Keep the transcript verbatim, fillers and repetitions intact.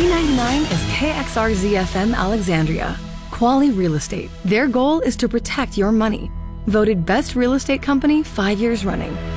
three ninety-nine is K X R Z F M Alexandria. Quali Real Estate. Their goal is to protect your money. Voted best real estate company five years running.